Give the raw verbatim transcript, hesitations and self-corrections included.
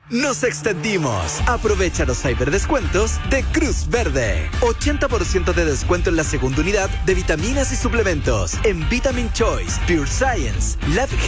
Nos extendimos. Aprovecha los ciberdescuentos de Cruz Verde. ochenta por ciento de descuento en la segunda unidad de vitaminas y suplementos en Vitamin Choice, Pure Science, Lab